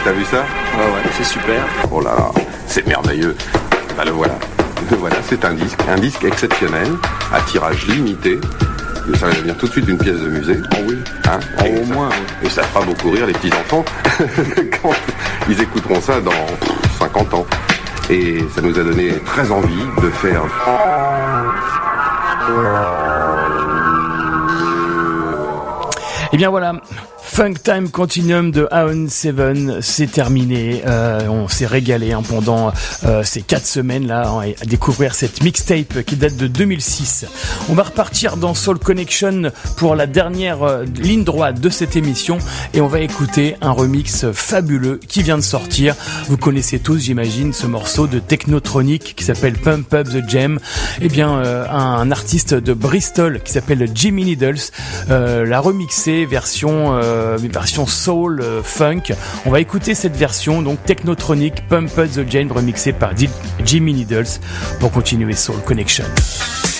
T'as vu ça? Ouais, c'est super. Oh là là, c'est merveilleux. Bah le voilà. Le voilà, c'est un disque exceptionnel, à tirage limité. Ça va devenir tout de suite une pièce de musée. Oh oui. Hein, au moins. Et ça fera beaucoup rire les petits-enfants quand ils écouteront ça dans 50 ans. Et ça nous a donné très envie de faire... Et bien voilà, Funk Time Continuum de Aon 7, c'est terminé. On s'est régalé pendant ces 4 semaines là à découvrir cette mixtape qui date de 2006. On va repartir dans Soul Connection pour la dernière ligne droite de cette émission et on va écouter un remix fabuleux qui vient de sortir. Vous connaissez tous, j'imagine, ce morceau de Technotronic qui s'appelle Pump Up the Jam. Eh bien, un artiste de Bristol qui s'appelle Jimmy Needles l'a remixé version soul funk. On va écouter cette version donc Technotronic Pump Up the Jam remixée par Jimmy Needles pour continuer Soul Connection.